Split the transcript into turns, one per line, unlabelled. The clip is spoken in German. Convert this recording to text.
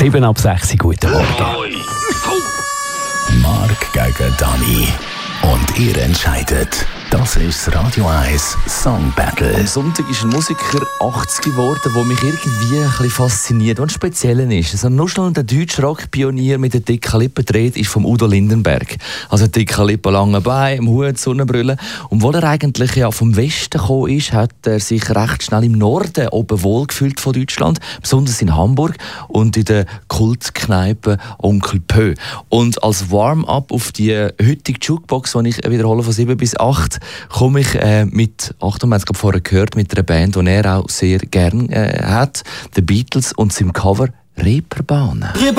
7 ab 6, guten Morgen.
Marc gegen Dani. Und ihr entscheidet. Das ist das Radio 1 Song Battle.
Am Sonntag ist ein Musiker 80 geworden, der mich irgendwie ein bisschen fasziniert und speziell ist. So ein nuschelnder deutscher Rock-Pionier mit den dicken Lippen dreht, ist vom Udo Lindenberg. Also dicke Lippen, lange Beine, im Hut, Sonnenbrille. Und weil er eigentlich ja vom Westen gekommen ist, hat er sich recht schnell im Norden oben wohlgefühlt von Deutschland, besonders in Hamburg und in der Kultkneipe Onkel Pö. Und als Warm-up auf die heutige Jukebox, die ich wiederhole von 7 bis 8, komme ich mit, Achtung, wir haben es gerade vorher gehört, mit einer Band, die er auch sehr gern hat, The Beatles und seinem Cover Reeperbahn.